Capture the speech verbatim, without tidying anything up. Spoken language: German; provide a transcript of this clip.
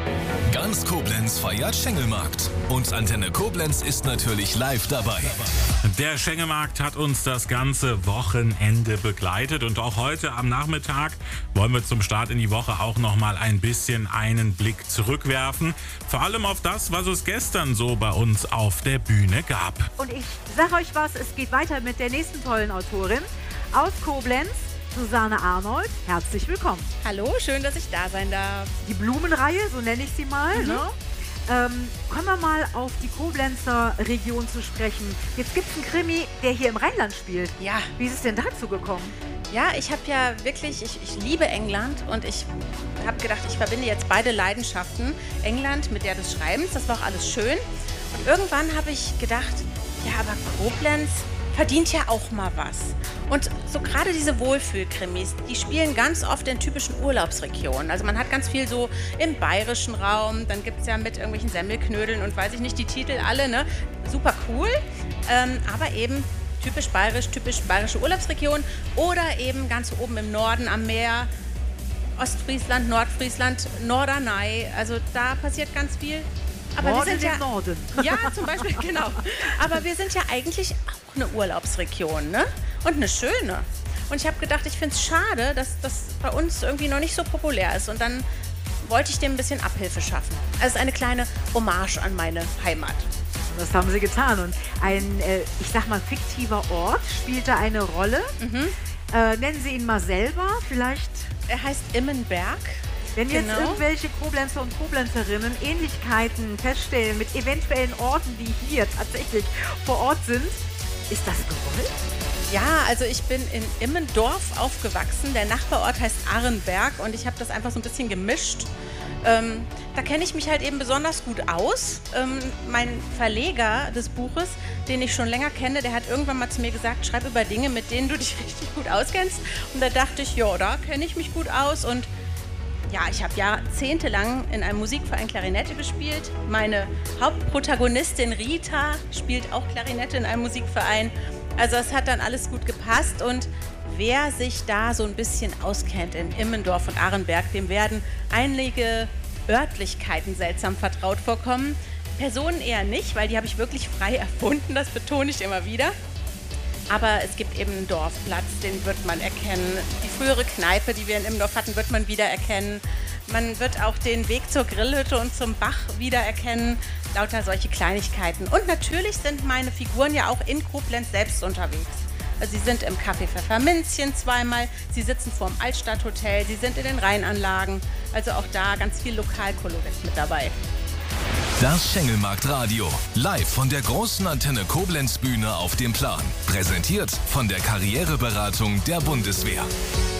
Ganz Koblenz feiert Schengelmarkt und Antenne Koblenz ist natürlich live dabei. Der Schengelmarkt hat uns das ganze Wochenende begleitet und auch heute am Nachmittag wollen wir zum Start in die Woche auch noch mal ein bisschen einen Blick zurückwerfen. Vor allem auf das, was es gestern so bei uns auf der Bühne gab. Und ich sage euch was, es geht weiter mit der nächsten tollen Autorin aus Koblenz. Susanne Arnold, herzlich willkommen. Hallo, schön, dass ich da sein darf. Die Blumenreihe, so nenne ich sie mal. Mhm. Ne? Ähm, kommen wir mal auf die Koblenzer Region zu sprechen. Jetzt gibt es einen Krimi, der hier im Rheinland spielt. Ja. Wie ist es denn dazu gekommen? Ja, ich habe ja wirklich, ich, ich liebe England und ich habe gedacht, ich verbinde jetzt beide Leidenschaften. England mit der des Schreibens, das war auch alles schön. Und irgendwann habe ich gedacht, ja, aber Koblenz verdient ja auch mal was. Und so gerade diese Wohlfühlkrimis, die spielen ganz oft in typischen Urlaubsregionen. Also man hat ganz viel so im bayerischen Raum, dann gibt es ja mit irgendwelchen Semmelknödeln und weiß ich nicht, die Titel alle, ne? Super cool, ähm, aber eben typisch bayerisch, typisch bayerische Urlaubsregion oder eben ganz oben im Norden am Meer, Ostfriesland, Nordfriesland, Norderney, also da passiert ganz viel. Aber Norden wir sind im ja, Norden. Ja, zum Beispiel, genau. Aber wir sind ja eigentlich auch eine Urlaubsregion, ne? Und eine schöne. Und ich habe gedacht, ich finde es schade, dass das bei uns irgendwie noch nicht so populär ist. Und dann wollte ich dem ein bisschen Abhilfe schaffen. Also eine kleine Hommage an meine Heimat. Das haben sie getan. Und ein, äh, ich sag mal, fiktiver Ort spielt da eine Rolle. Mhm. Äh, nennen Sie ihn mal selber, vielleicht. Er heißt Immenberg. Wenn jetzt Genau. irgendwelche Koblenzer und Koblenzerinnen Ähnlichkeiten feststellen mit eventuellen Orten, die hier tatsächlich vor Ort sind, ist das gewollt? Ja, also ich bin in Immendorf aufgewachsen. Der Nachbarort heißt Arenberg und ich habe das einfach so ein bisschen gemischt. Ähm, da kenne ich mich halt eben besonders gut aus. Ähm, mein Verleger des Buches, den ich schon länger kenne, der hat irgendwann mal zu mir gesagt, schreib über Dinge, mit denen du dich richtig gut auskennst. Und da dachte ich, ja, da kenne ich mich gut aus. Und ja, ich habe jahrzehntelang in einem Musikverein Klarinette gespielt. Meine Hauptprotagonistin Rita spielt auch Klarinette in einem Musikverein. Also es hat dann alles gut gepasst und wer sich da so ein bisschen auskennt in Immendorf und Arenberg, dem werden einige Örtlichkeiten seltsam vertraut vorkommen. Personen eher nicht, weil die habe ich wirklich frei erfunden, das betone ich immer wieder. Aber es gibt eben einen Dorfplatz, den wird man erkennen. Die frühere Kneipe, die wir in Immendorf hatten, wird man wiedererkennen. Man wird auch den Weg zur Grillhütte und zum Bach wiedererkennen. Lauter solche Kleinigkeiten. Und natürlich sind meine Figuren ja auch in Koblenz selbst unterwegs. Also sie sind im Café Pfefferminzchen zweimal, sie sitzen vorm Altstadthotel, sie sind in den Rheinanlagen. Also auch da ganz viel Lokalkolorit mit dabei. Das Schengelmarkt-Radio, live von der großen Antenne Koblenz Bühne auf dem Plan. Präsentiert von der Karriereberatung der Bundeswehr.